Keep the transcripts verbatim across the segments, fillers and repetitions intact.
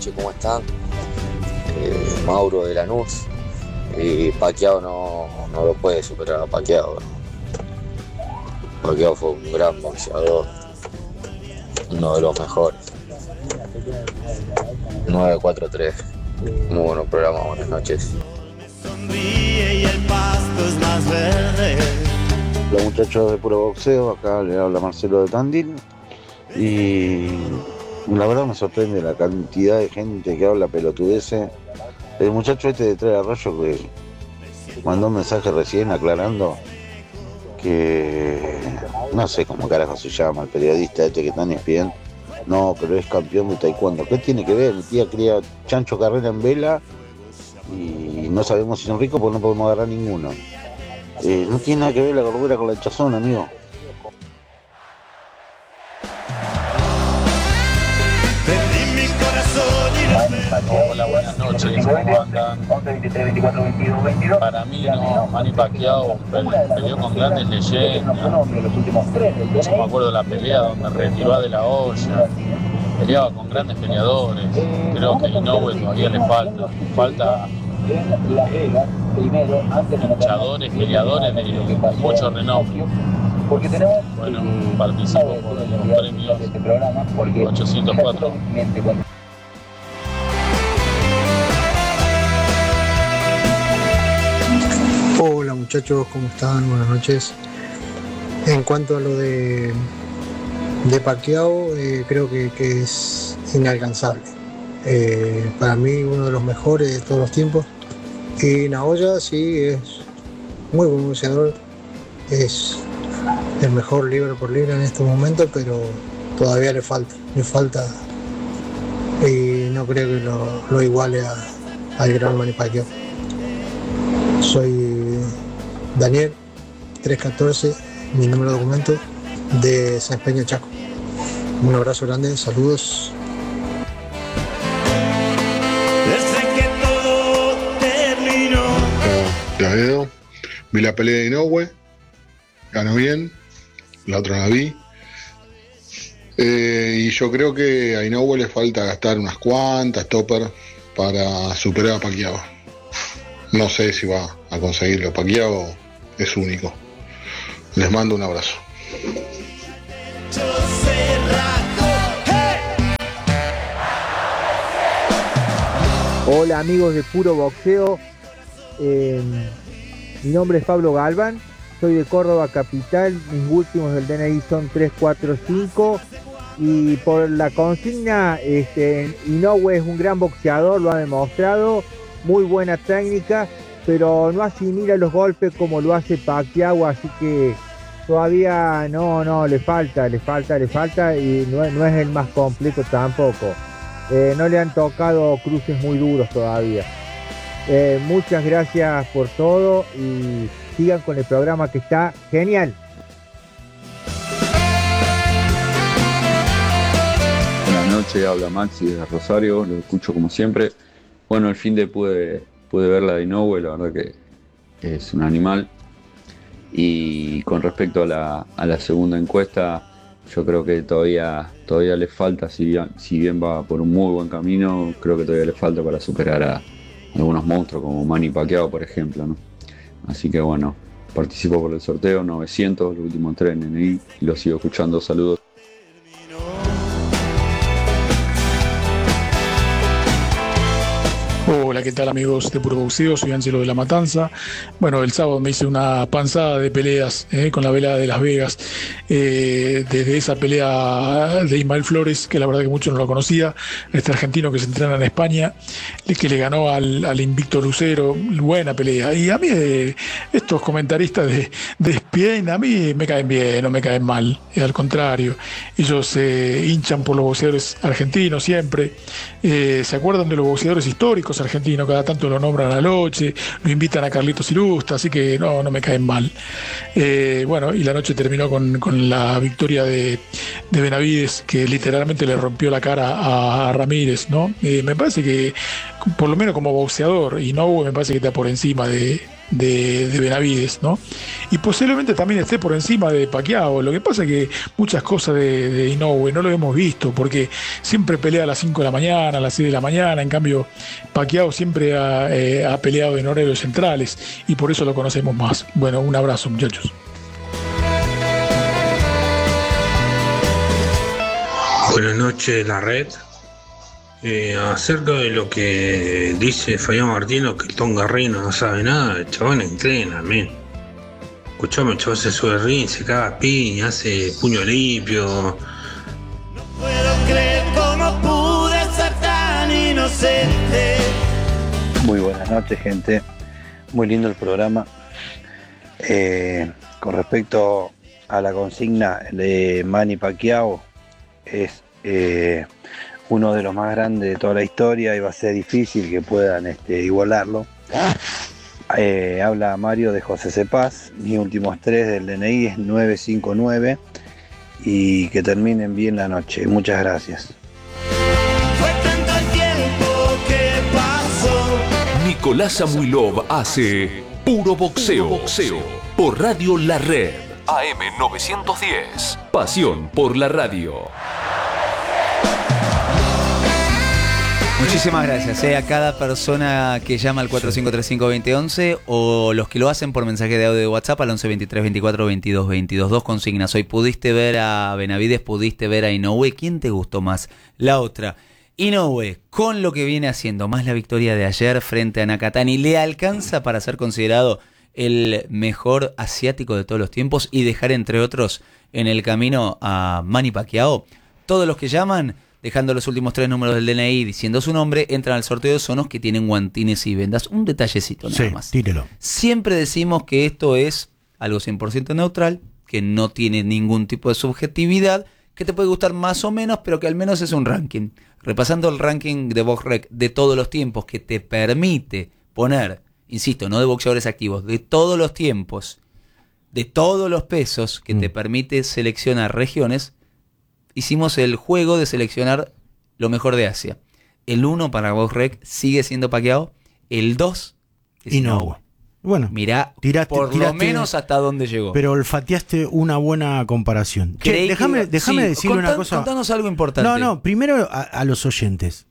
noches, ¿cómo están? Eh, Mauro de Lanús. Y Pacquiao no, no lo puede superar a Pacquiao. Pacquiao fue un gran boxeador, uno de los mejores. nueve cuatro tres. Muy bueno programa, buenas noches. Hola muchachos de Puro Boxeo, acá le habla Marcelo de Tandil y la verdad me sorprende la cantidad de gente que habla pelotudeces. El muchacho este de Tres Arroyos que mandó un mensaje recién aclarando que no sé cómo carajo se llama el periodista este que está en E S P N. No, pero es campeón de taekwondo. ¿Qué tiene que ver? Mi tía cría Chancho Carrera en vela y no sabemos si son ricos porque no podemos agarrar ninguno. Eh, no tiene nada que ver la gordura con la hinchazón, amigo. Hola, buenas noches, ¿cómo andan? Para mí no, Manny Pacquiao peleó con grandes leyendas. Yo me acuerdo de la pelea donde retiró a De La Hoya, peleaba con grandes peleadores. Creo que a Inoue todavía le falta, falta luchadores, peleadores de, de mucho renombre. Bueno, participo por los premios ochocientos cuatro. Hola muchachos, ¿cómo están? Buenas noches. En cuanto a lo de, de Pacquiao, eh, creo que, que es inalcanzable. Eh, para mí uno de los mejores de todos los tiempos. Y Naoya sí es muy buen boxeador, es el mejor libre por libre en este momento, pero todavía le falta, le falta y no creo que lo, lo iguale a, al gran Manny Pacquiao. Soy Daniel, trescientos catorce, mi número de documento de San Peña Chaco. Un abrazo grande, saludos. La veo, vi la pelea de Inoue, ganó bien, la otra la vi. Eh, y yo creo que a Inoue le falta gastar unas cuantas toppers para superar a Pacquiao. No sé si va a conseguirlo. Pacquiao es único. Les mando un abrazo. Hola amigos de Puro Boxeo. Eh, mi nombre es Pablo Galván. Soy de Córdoba capital. Mis últimos del D N I son tres cuatro cinco. Y por la consigna, este, Inoue es un gran boxeador, lo ha demostrado. Muy buena técnica, pero no asimila los golpes como lo hace Pacquiao, así que todavía no, no, le falta, le falta, le falta y no, no es el más completo tampoco. Eh, no le han tocado cruces muy duros todavía. Eh, muchas gracias por todo y sigan con el programa que está genial. Buenas noches, habla Maxi de Rosario, lo escucho como siempre. Bueno, al fin de pude, pude ver la de Inoue, la verdad que es un animal. Y con respecto a la, a la segunda encuesta, yo creo que todavía, todavía le falta, si bien, si bien va por un muy buen camino, creo que todavía le falta para superar a algunos monstruos como Manny Pacquiao, por ejemplo, ¿no? Así que bueno, participo por el sorteo novecientos, los últimos tres en N I, y lo sigo escuchando, saludos. Hola, ¿qué tal amigos de Puro Boxeo? Soy Ángelo de La Matanza. Bueno, el sábado me hice una panzada de peleas eh, con la velada de Las Vegas. Eh, desde esa pelea de Ismael Flores, que la verdad que mucho no lo conocía, este argentino que se entrena en España, que le ganó al, al invicto Lucero, buena pelea. Y a mí eh, estos comentaristas de, de E S P N, a mí me caen bien, no me caen mal. Eh, al contrario, ellos eh, hinchan por los boxeadores argentinos siempre. Eh, se acuerdan de los boxeadores históricos argentinos, cada tanto lo nombran a Loche, lo invitan a Carlitos Irusta, así que no, no me caen mal. Eh, bueno, y la noche terminó con, con la victoria de, de Benavides, que literalmente le rompió la cara a, a Ramírez, ¿no? Eh, me parece que, por lo menos como boxeador, Inoue me parece que está por encima de, de, de Benavides, ¿no? Y posiblemente también esté por encima de Pacquiao. Lo que pasa es que muchas cosas de, de Inoue no lo hemos visto, porque siempre pelea a las cinco de la mañana, a las seis de la mañana. En cambio, Pacquiao siempre ha, eh, ha peleado en horarios centrales y por eso lo conocemos más. Bueno, un abrazo, muchachos. Buenas noches, la red. Eh, acerca de lo que dice Fabián Martino, que el Tongarrino no sabe nada, el chabón entrena, men. Escuchame, el chabón se sube al ring, se caga piña, hace puño limpio. No puedo creer cómo pude ser tan inocente. Muy buenas noches, gente. Muy lindo el programa. Eh, con respecto a la consigna de Manny Pacquiao, es eh, uno de los más grandes de toda la historia y va a ser difícil que puedan este, igualarlo. Eh, habla Mario de José Cepaz. Mis últimos tres del D N I es nueve cinco nueve y que terminen bien la noche. Muchas gracias. Fue tanto el tiempo que pasó. Nicolás Samuilov hace Puro Boxeo, Boxeo por Radio La Red A M novecientos diez. Pasión por la radio. Muchísimas gracias eh, a cada persona que llama al cuatro cinco tres cinco, dos cero uno uno o los que lo hacen por mensaje de audio de WhatsApp al once veintitrés veinticuatro veintidós veintidós. Dos consignas. Hoy pudiste ver a Benavides, pudiste ver a Inoue. ¿Quién te gustó más? La otra. Inoue, con lo que viene haciendo, más la victoria de ayer frente a Nakatani, ¿le alcanza para ser considerado el mejor asiático de todos los tiempos y dejar, entre otros, en el camino a Manny Pacquiao? Todos los que llaman, dejando los últimos tres números del D N I diciendo su nombre, entran al sorteo de sonos que tienen guantines y vendas. Un detallecito nada sí, más. Tírelo. Siempre decimos que esto es algo cien por ciento neutral, que no tiene ningún tipo de subjetividad, que te puede gustar más o menos, pero que al menos es un ranking. Repasando el ranking de BoxRec de todos los tiempos, que te permite poner, insisto, no de boxeadores activos, de todos los tiempos, de todos los pesos, que mm. te permite seleccionar regiones, hicimos el juego de seleccionar lo mejor de Asia. El uno para BoxRec sigue siendo Pacquiao, el dos es Inoue. Bueno, mirá tiraste, por tiraste, lo menos hasta dónde llegó. Pero olfateaste una buena comparación. Che, déjame, déjame sí, decirle contá, una cosa. Contanos algo importante. No, no, primero a, a los oyentes.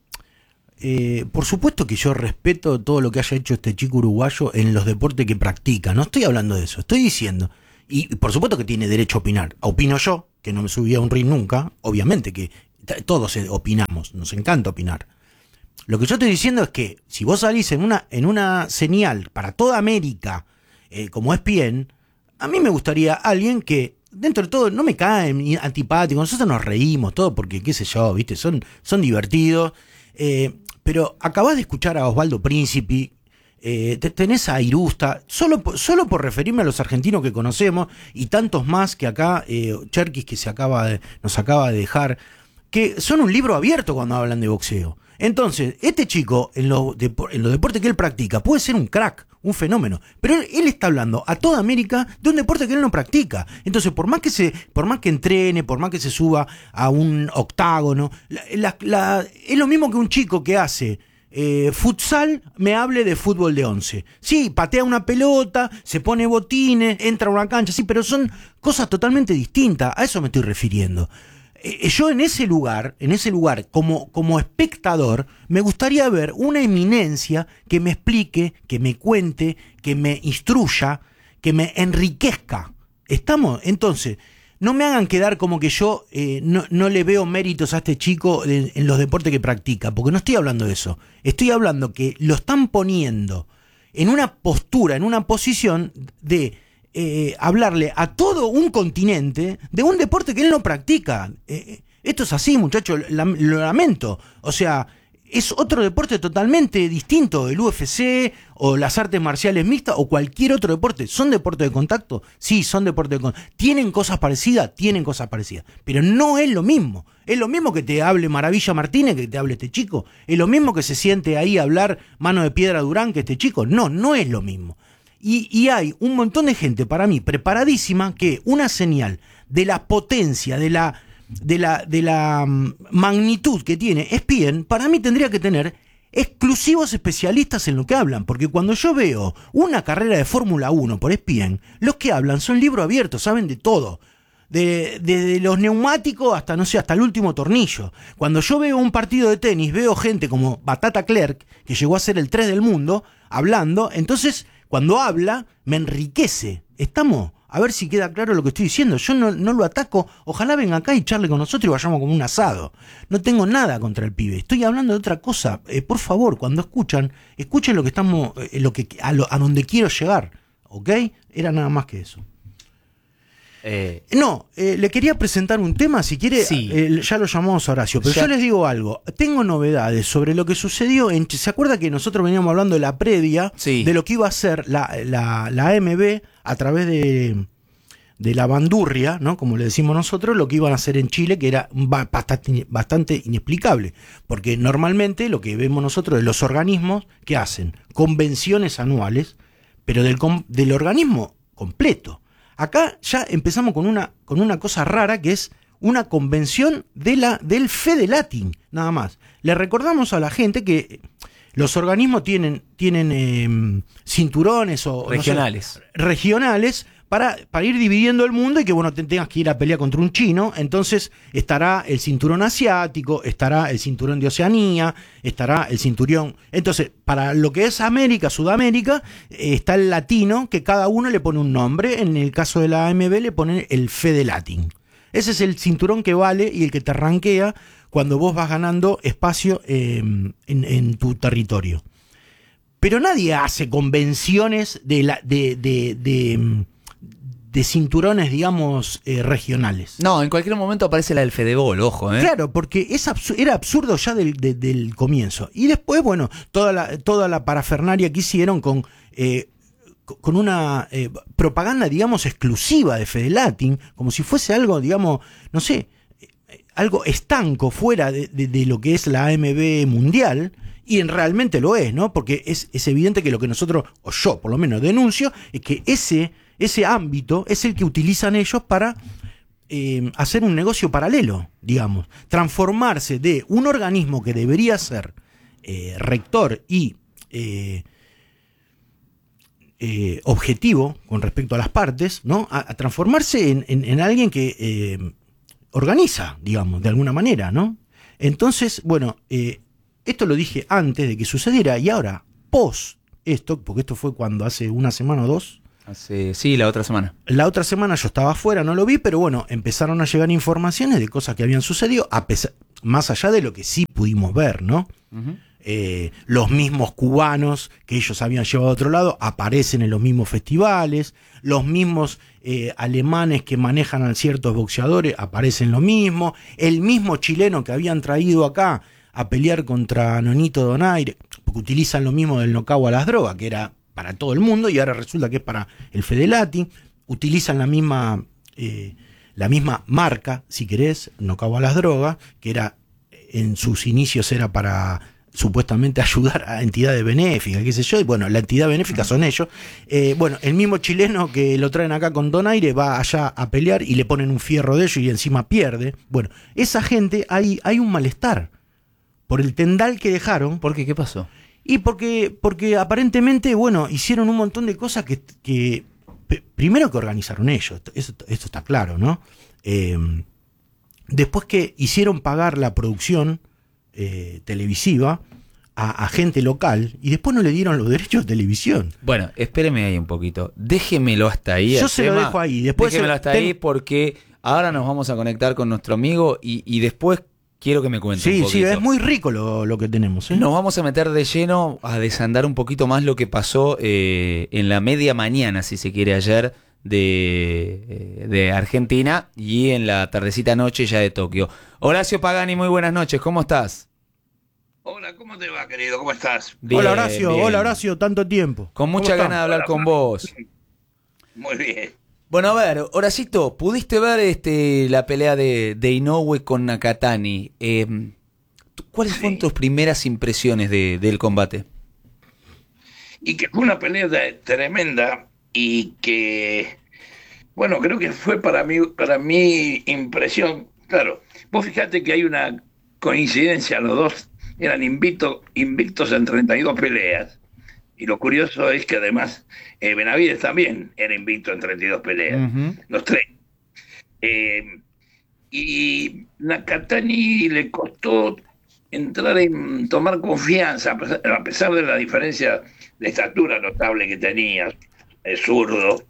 Eh, por supuesto que yo respeto todo lo que haya hecho este chico uruguayo en los deportes que practica. No estoy hablando de eso, estoy diciendo. Y, y por supuesto que tiene derecho a opinar. Opino yo, que no me subí a un ring nunca. Obviamente que t- todos opinamos, nos encanta opinar. Lo que yo estoy diciendo es que si vos salís en una, en una señal para toda América, eh, como E S P N, a mí me gustaría alguien que, dentro de todo, no me cae antipático, nosotros nos reímos, todo porque, qué sé yo, viste, son, son divertidos, eh, pero acabás de escuchar a Osvaldo Príncipe, eh, tenés a Irusta, solo, solo por referirme a los argentinos que conocemos, y tantos más que acá, eh, Cherkis que se acaba de, nos acaba de dejar, que son un libro abierto cuando hablan de boxeo. Entonces, este chico, en los, en los deportes que él practica, puede ser un crack, un fenómeno, pero él, él está hablando a toda América de un deporte que él no practica. Entonces, por más que se, por más que entrene, por más que se suba a un octágono, la, la, la, es lo mismo que un chico que hace eh, futsal, me hable de fútbol de once. Sí, patea una pelota, se pone botines, entra a una cancha, sí, pero son cosas totalmente distintas. A eso me estoy refiriendo. Yo en ese lugar, en ese lugar, como, como espectador, me gustaría ver una eminencia que me explique, que me cuente, que me instruya, que me enriquezca. ¿Estamos? Entonces, no me hagan quedar como que yo eh, no, no le veo méritos a este chico en, en los deportes que practica, porque no estoy hablando de eso. Estoy hablando que lo están poniendo en una postura, en una posición de Eh, hablarle a todo un continente de un deporte que él no practica. Eh, esto es así, muchachos, lo, lo lamento. O sea, es otro deporte totalmente distinto, el U F C o las artes marciales mixtas o cualquier otro deporte. ¿Son deportes de contacto? Sí, son deportes de contacto. ¿Tienen cosas parecidas? Tienen cosas parecidas. Pero no es lo mismo. Es lo mismo que te hable Maravilla Martínez que te hable este chico. Es lo mismo que se siente ahí a hablar Mano de Piedra Durán que este chico. No, no es lo mismo. Y, y hay un montón de gente, para mí, preparadísima, que una señal de la potencia, de la, de la, de la magnitud que tiene E S P N, para mí tendría que tener exclusivos especialistas en lo que hablan, porque cuando yo veo una carrera de Fórmula uno por E S P N, los que hablan son libro abierto, saben de todo. De, de, de los neumáticos hasta, no sé, hasta el último tornillo. Cuando yo veo un partido de tenis, veo gente como Batata Clerc, que llegó a ser el tres del mundo, hablando. Entonces, cuando habla, me enriquece. ¿Estamos? A ver si queda claro lo que estoy diciendo. Yo no, no lo ataco. Ojalá venga acá y charle con nosotros y vayamos como un asado. No tengo nada contra el pibe. Estoy hablando de otra cosa. Eh, por favor, cuando escuchan, escuchen lo que estamos, eh, lo que, a, lo, a donde quiero llegar. ¿Ok? Era nada más que eso. Eh, no, eh, le quería presentar un tema, si quiere, sí. eh, ya lo llamamos a Horacio, pero ya. Yo les digo algo, tengo novedades sobre lo que sucedió, en, ¿se acuerda que nosotros veníamos hablando de la previa, sí. de lo que iba a ser la, la, la A M B a través de, de la bandurria, ¿no? Como le decimos nosotros, lo que iban a hacer en Chile, que era bastante, bastante inexplicable, porque normalmente lo que vemos nosotros es los organismos que hacen convenciones anuales, pero del, del organismo completo. Acá ya empezamos con una, con una cosa rara que es una convención de la, del Fedelatin, nada más. Le recordamos a la gente que los organismos tienen, tienen eh, cinturones o regionales, no sé, regionales para, para ir dividiendo el mundo y que bueno, te tengas que ir a pelear contra un chino. Entonces estará el cinturón asiático, estará el cinturón de Oceanía, estará el cinturón. Entonces, para lo que es América, Sudamérica, eh, está el latino, que cada uno le pone un nombre. En el caso de la A M B le ponen el Fedelatin. Ese es el cinturón que vale y el que te rankea cuando vos vas ganando espacio eh, en, en tu territorio. Pero nadie hace convenciones de la, de, de, de, de cinturones, digamos, eh, regionales. No, en cualquier momento aparece la del Fedebol, ojo, ¿eh? Claro, porque es absur- era absurdo ya del, de, del comienzo. Y después, bueno, toda la, toda la parafernaria que hicieron con, eh, con una eh, propaganda, digamos, exclusiva de Fedelatin, como si fuese algo, digamos, no sé, algo estanco fuera de, de, de lo que es la A M B mundial. Y en realmente lo es, ¿no? Porque es, es evidente que lo que nosotros, o yo por lo menos denuncio, es que ese... Ese ámbito es el que utilizan ellos para eh, hacer un negocio paralelo, digamos. Transformarse de un organismo que debería ser eh, rector y eh, eh, objetivo con respecto a las partes, ¿no? A, a transformarse en, en, en alguien que eh, organiza, digamos, de alguna manera, ¿no? Entonces, bueno, eh, esto lo dije antes de que sucediera y ahora, post esto, porque esto fue cuando hace una semana o dos, Hace, sí, la otra semana. La otra semana yo estaba afuera, no lo vi, pero bueno, empezaron a llegar informaciones de cosas que habían sucedido, a pesar, más allá de lo que sí pudimos ver, ¿no? Uh-huh. Eh, los mismos cubanos que ellos habían llevado a otro lado aparecen en los mismos festivales, los mismos eh, alemanes que manejan a ciertos boxeadores aparecen lo mismo, el mismo chileno que habían traído acá a pelear contra Nonito Donaire, porque utilizan lo mismo del nocao a las drogas, que era para todo el mundo y ahora resulta que es para el Fedelatin. Utilizan la misma eh, la misma marca, si querés, nocao a las drogas, que era en sus inicios era para supuestamente ayudar a entidades benéficas, qué sé yo, y bueno, la entidad benéfica son ellos. Eh, bueno, el mismo chileno que lo traen acá con Donaire va allá a pelear y le ponen un fierro de ellos y encima pierde. Bueno, esa gente, hay, hay un malestar por el tendal que dejaron. ¿Por qué? ¿Qué pasó? Y porque, porque aparentemente, bueno, hicieron un montón de cosas que, que p- primero que organizaron ellos, esto, esto está claro, ¿no? Eh, después que hicieron pagar la producción eh, televisiva a, a gente local y después no le dieron los derechos de televisión. Bueno, espéreme ahí un poquito, déjemelo hasta ahí. Yo se tema. lo dejo ahí. Después déjemelo se, hasta ten... ahí porque ahora nos vamos a conectar con nuestro amigo y, y después quiero que me cuente sí, un poquito. Sí, es muy rico lo, lo que tenemos. ¿eh? Nos vamos a meter de lleno a desandar un poquito más lo que pasó eh, en la media mañana, si se quiere, ayer de, de Argentina y en la tardecita noche ya de Tokio. Horacio Pagani, muy buenas noches, ¿cómo estás? Hola, ¿cómo te va, querido? ¿Cómo estás? Bien, hola, Horacio, bien. Hola, Horacio, tanto tiempo. Con mucha ganas de hablar hola, con vos. Muy bien. Bueno, a ver, Horacito, ¿pudiste ver este la pelea de, de Inoue con Nakatani? Eh, ¿Cuáles sí. fueron tus primeras impresiones de, del combate? Y que fue una pelea de, tremenda y que, bueno, creo que fue para mí, para mi impresión, claro, vos fijate que hay una coincidencia, los dos eran invicto, invictos en treinta y dos peleas. Y lo curioso es que además eh, Benavides también era invicto en treinta y dos peleas, Ujú. los tres. Eh, y Nakatani le costó entrar en tomar confianza, a pesar, a pesar de la diferencia de estatura notable que tenía, es zurdo,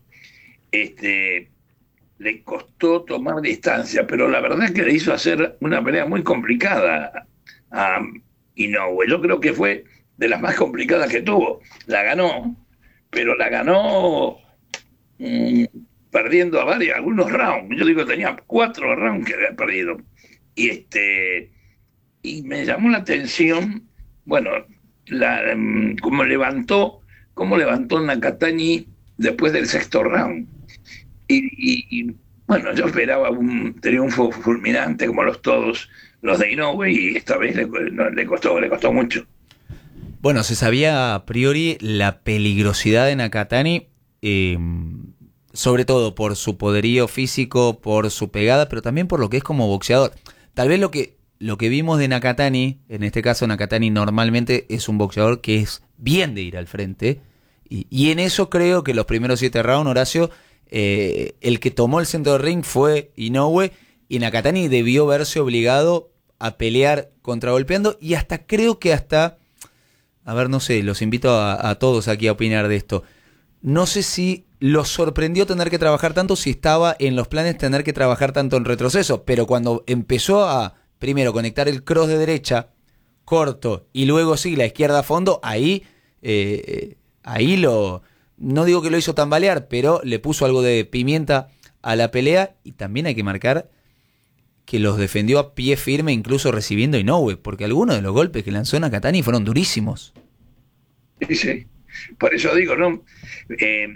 este, le costó tomar distancia, pero la verdad es que le hizo hacer una pelea muy complicada a Inoue. Yo creo que fue de las más complicadas que tuvo. La ganó, pero la ganó mmm, perdiendo a varios, algunos rounds. Yo digo, tenía cuatro rounds que había perdido. Y este y me llamó la atención, bueno, la, um, cómo levantó, cómo levantó Nakatani después del sexto round. Y, y, y bueno, yo esperaba un triunfo fulminante como los todos los de Inoue, y esta vez le, no, le costó, le costó mucho. Bueno, se sabía a priori la peligrosidad de Nakatani, eh, sobre todo por su poderío físico, por su pegada, pero también por lo que es como boxeador. Tal vez lo que, lo que vimos de Nakatani, en este caso Nakatani normalmente es un boxeador que es bien de ir al frente, y, y en eso creo que los primeros siete rounds, Horacio, eh, el que tomó el centro del ring fue Inoue, y Nakatani debió verse obligado a pelear contragolpeando, y hasta creo que hasta... A ver, no sé, los invito a, a todos aquí a opinar de esto. No sé si los sorprendió tener que trabajar tanto, si estaba en los planes tener que trabajar tanto en retroceso, pero cuando empezó a, primero, conectar el cross de derecha, corto, y luego sí, la izquierda a fondo, ahí, eh, ahí lo, no digo que lo hizo tambalear, pero le puso algo de pimienta a la pelea, y también hay que marcar que los defendió a pie firme, incluso recibiendo Inoue, porque algunos de los golpes que lanzó Nakatani fueron durísimos. Sí, sí. Por eso digo, no, eh,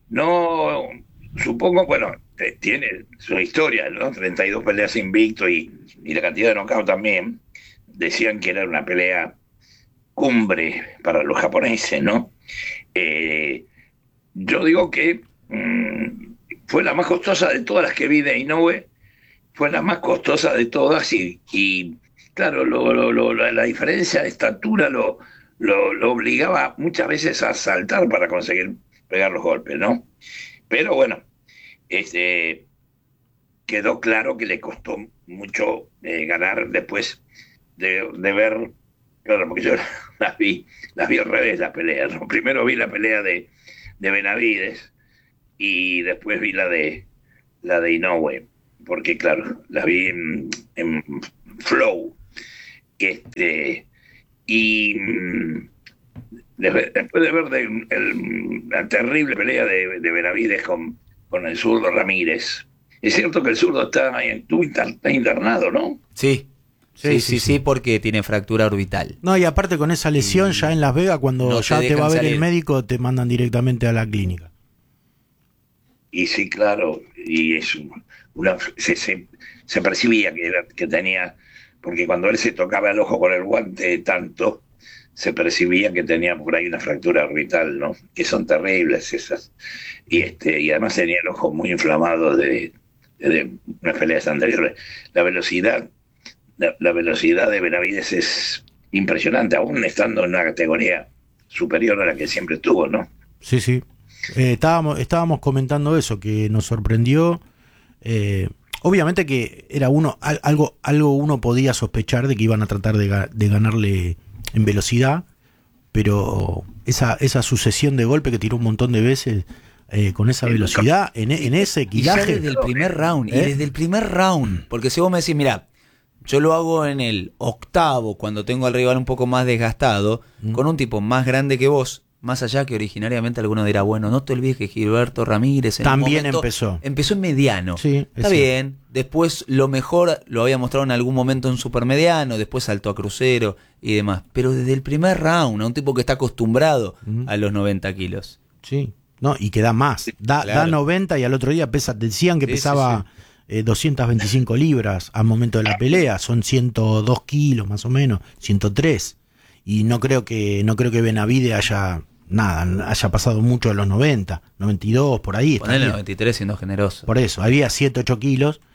no supongo, bueno, eh, tiene su historia, ¿no? treinta y dos peleas invicto y, y la cantidad de knockout también. Decían que era una pelea cumbre para los japoneses, ¿no? Eh, yo digo que mmm, fue la más costosa de todas las que vi de Inoue. Fue la más costosa de todas y, y claro, lo, lo, lo, la diferencia de estatura lo, lo, lo obligaba muchas veces a saltar para conseguir pegar los golpes, ¿no? Pero bueno, este, quedó claro que le costó mucho eh, ganar después de, de ver, claro, porque yo las vi, las vi al revés las peleas, ¿no? Primero vi la pelea de, de Benavides y después vi la de, la de Inoue. Porque claro, la vi en, en Flow, este, y después de ver de, el, la terrible pelea de, de Benavides con, con el zurdo Ramírez, es cierto que el zurdo está, está internado, ¿no? Sí, sí, sí, sí, sí, sí, porque tiene fractura orbital. No, y aparte con esa lesión, ya en Las Vegas, cuando no ya te, te va a ver salir. el médico, te mandan directamente a la clínica. Y sí, claro, y es una, se, se, se percibía que, era, que tenía, porque cuando él se tocaba el ojo con el guante tanto, se percibía que tenía por ahí una fractura orbital, ¿no? Que son terribles esas. Y este y además tenía el ojo muy inflamado de, de, de unas peleas anteriores. La velocidad, la, la velocidad de Benavides es impresionante, aún estando en una categoría superior a la que siempre estuvo, ¿no? Sí, sí. Eh, estábamos, estábamos comentando eso, que nos sorprendió. Eh, obviamente que era uno, algo, algo uno podía sospechar de que iban a tratar de, de ganarle en velocidad, pero esa, esa sucesión de golpes que tiró un montón de veces eh, con esa velocidad, en, en ese equilaje. Y ya desde el primer round, ¿Eh? y desde el primer round, porque si vos me decís, mira, yo lo hago en el octavo, cuando tengo al rival un poco más desgastado, mm. con un tipo más grande que vos, más allá que originariamente alguno dirá, bueno, no te olvides que Gilberto Ramírez en también momento, empezó. Empezó en mediano. Sí, está bien. Después lo mejor lo había mostrado en algún momento en supermediano, después saltó a crucero y demás. Pero desde el primer round, a un tipo que está acostumbrado mm. a los noventa kilos. Sí. No, y que da más. Da, claro. da noventa y al otro día pesa, decían que sí, pesaba sí, sí. Eh, doscientas veinticinco libras al momento de la pelea. Son ciento dos kilos más o menos, ciento tres. Y no creo que no creo que Benavides haya nada, haya pasado mucho de los noventa, noventa y dos, por ahí. Ponele noventa y tres siendo generoso. Por eso, había siete, ocho kilos.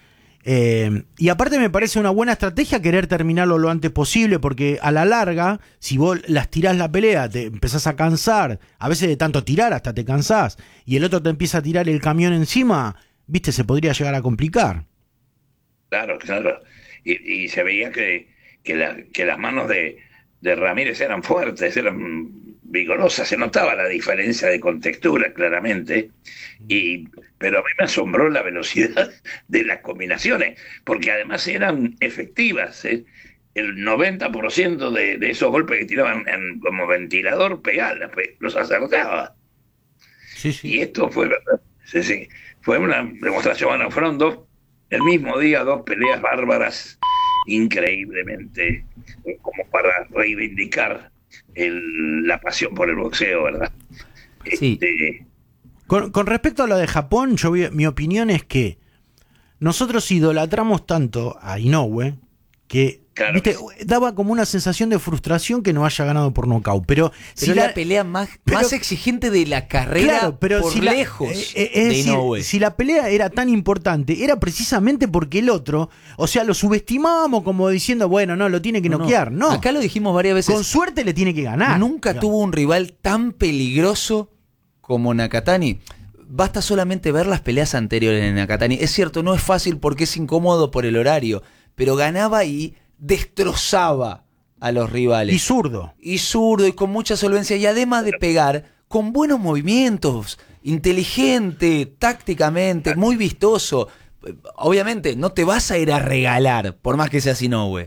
Eh, y aparte me parece una buena estrategia querer terminarlo lo antes posible, porque a la larga, si vos las tirás la pelea, te empezás a cansar, a veces de tanto tirar hasta te cansás, y el otro te empieza a tirar el camión encima, viste, se podría llegar a complicar. Claro, claro. Y, y se veía que, que, la, que las manos de, de Ramírez eran fuertes, eran vigorosas, se notaba la diferencia de contextura claramente, y, pero a mí me asombró la velocidad de las combinaciones, porque además eran efectivas, ¿eh? El noventa por ciento de, de esos golpes que tiraban en, como ventilador pegaba, los acertaba. Sí, sí. Y esto fue, sí, sí, fue una demostración. Bueno, fueron dos, el mismo día, dos peleas bárbaras, increíblemente, como para reivindicar el, la pasión por el boxeo, ¿verdad? Sí. Este, Con, con respecto a lo de Japón, yo vi- mi opinión es que nosotros idolatramos tanto a Inoue que, Claro. viste, daba como una sensación de frustración que no haya ganado por nocaut. Pero, Pero si la, la, pelea más, pero- más exigente de la carrera claro, pero por si la- lejos eh, eh, es de decir, Inoue. si la pelea era tan importante, era precisamente porque el otro, o sea, lo subestimábamos como diciendo, bueno, no, lo tiene que No, no. noquear. No, Acá lo dijimos varias veces. con suerte le tiene que ganar. Nunca tuvo un rival tan peligroso como Nakatani. Basta solamente ver las peleas anteriores de Nakatani. Es cierto, no es fácil porque es incómodo por el horario, pero ganaba y destrozaba a los rivales. Y zurdo. Y zurdo y con mucha solvencia. Y además de pegar, con buenos movimientos, inteligente, tácticamente, muy vistoso. Obviamente, no te vas a ir a regalar, por más que seas Inoue.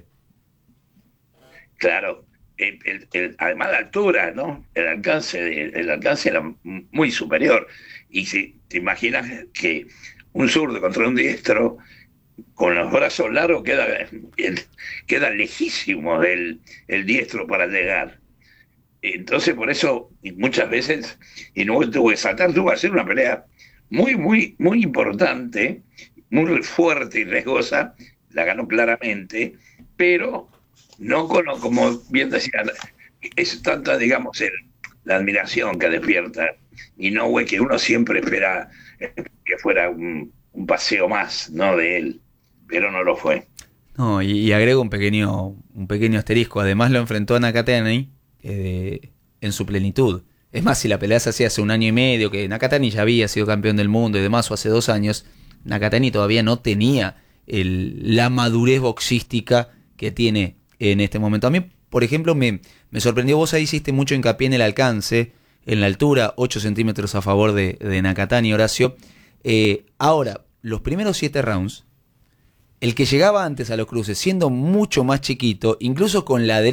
Claro, el, el- el- además la altura, ¿no? El alcance, de- el alcance era muy superior. Y si te imaginas que un zurdo contra un diestro, con los brazos largos, queda, el- queda lejísimo el, el diestro para llegar. Entonces, por eso, y muchas veces, y no tuvo que saltar, tuvo que hacer una pelea muy, muy, muy importante, muy fuerte y riesgosa, la ganó claramente, pero no con, lo- como bien decía, es tanta, digamos, el- la admiración que despierta, y no, güey, que uno siempre espera eh, que fuera un, un paseo más, ¿no?, de él, pero no lo fue. No, y, y agrego un pequeño, un pequeño asterisco. Además lo enfrentó a Nakatani eh, en su plenitud. Es más, si la pelea se hacía hace un año y medio, que Nakatani ya había sido campeón del mundo y demás, o hace dos años, Nakatani todavía no tenía el, la madurez boxística que tiene en este momento. A mí, por ejemplo, me, me sorprendió, vos ahí hiciste mucho hincapié en el alcance, en la altura, ocho centímetros a favor de, de Nakatani, Horacio. Eh, ahora, los primeros siete rounds, el que llegaba antes a los cruces, siendo mucho más chiquito, incluso con la